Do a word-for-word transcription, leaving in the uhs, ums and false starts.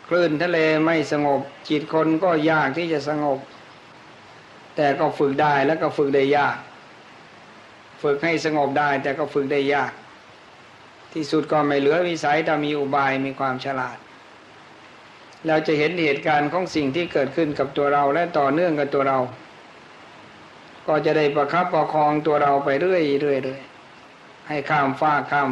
คลื่นทะเลไม่สงบจิตคนก็ยากที่จะสงบแต่ก็ฝึกได้แล้วก็ฝึกได้ยากฝึกให้สงบได้แต่ก็ฝึกได้ยากที่สุดก็ไม่เหลือวิสัยถ้ามีอุบายมีความฉลาดเราจะเห็นเหตุการณ์ของสิ่งที่เกิดขึ้นกับตัวเราและต่อเนื่องกับตัวเราก็จะได้ประคับประคองตัวเราไปเรื่อยๆเรื่อยๆให้ข้ามฟ้าข้าม